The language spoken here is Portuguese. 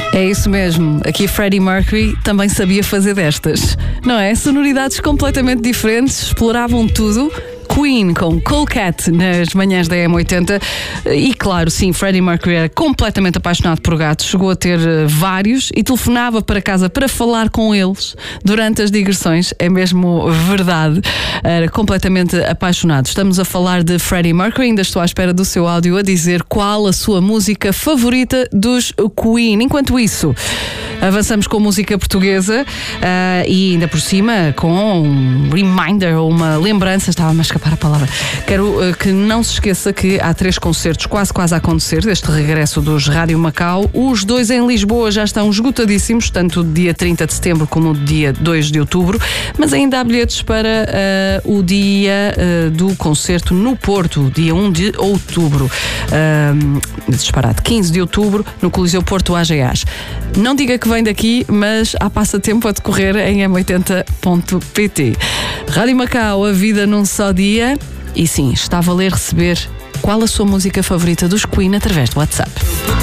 É isso mesmo, aqui Freddie Mercury também sabia fazer destas, não é? Sonoridades completamente diferentes, exploravam tudo. Queen com Cool Cat nas manhãs da M80 e claro, sim, Freddie Mercury era completamente apaixonado por gatos, chegou a ter vários e telefonava para casa para falar com eles durante as digressões, é mesmo verdade, era completamente apaixonado. Estamos a falar de Freddie Mercury, ainda estou à espera do seu áudio a dizer qual a sua música favorita dos Queen. Enquanto isso, avançamos com música portuguesa e ainda por cima com um reminder ou uma lembrança, estava-me a escapar a palavra. Quero que não se esqueça que há 3 concertos quase a acontecer deste regresso dos Rádio Macau. Os 2 em Lisboa já estão esgotadíssimos, tanto o dia 30 de setembro como o dia 2 de outubro, mas ainda há bilhetes para o dia do concerto no Porto, dia 1 de outubro. Disparado, 15 de outubro, no Coliseu Porto AGAs. Não diga que vem daqui, mas há passatempo a decorrer em m80.pt. Rádio Macau, a vida num só dia. E sim, está a valer receber qual a sua música favorita dos Queen através do WhatsApp.